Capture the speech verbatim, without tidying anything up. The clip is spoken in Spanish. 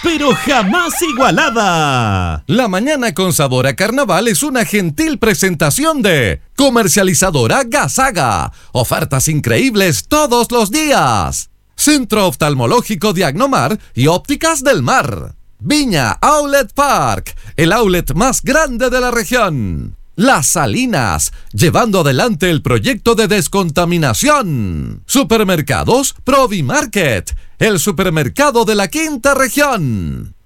pero jamás igualada. La mañana con sabor a carnaval es una gentil presentación de Comercializadora Gasaga. Ofertas increíbles todos los días. Centro Oftalmológico Diagnomar y Ópticas del Mar. Viña Outlet Park, el outlet más grande de la región. Las Salinas, llevando adelante el proyecto de descontaminación. Supermercados Provimarket, el supermercado de la quinta región.